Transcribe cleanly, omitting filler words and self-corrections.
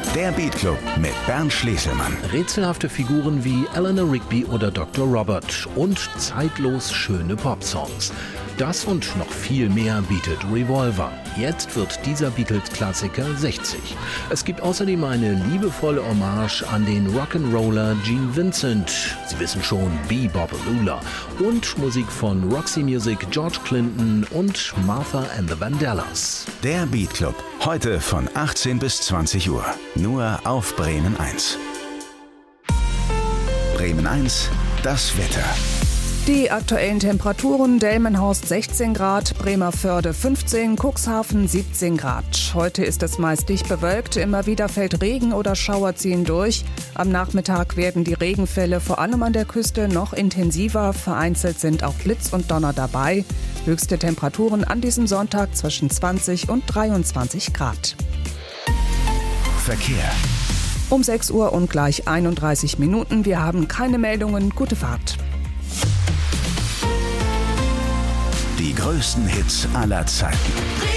Der Beat Club mit Bernd Schleselmann. Rätselhafte Figuren wie Eleanor Rigby oder Dr. Robert und zeitlos schöne Popsongs. Das und noch viel mehr bietet Revolver. Jetzt wird dieser Beatles-Klassiker 60. Es gibt außerdem eine liebevolle Hommage an den Rock'n'Roller Gene Vincent. Sie wissen schon, Bebop-A-Lula. Und Musik von Roxy Music, George Clinton und Martha and the Vandellas. Der Beat Club. Heute von 18 bis 20 Uhr. Nur auf Bremen 1. Bremen 1, das Wetter. Die aktuellen Temperaturen: Delmenhorst 16 Grad, Bremervörde 15, Cuxhaven 17 Grad. Heute ist es meist dicht bewölkt, immer wieder fällt Regen oder Schauer ziehen durch. Am Nachmittag werden die Regenfälle vor allem an der Küste noch intensiver, vereinzelt sind auch Blitz und Donner dabei. Höchste Temperaturen an diesem Sonntag zwischen 20 und 23 Grad. Verkehr. Um 6 Uhr und gleich 31 Minuten. Wir haben keine Meldungen. Gute Fahrt. Die größten Hits aller Zeiten.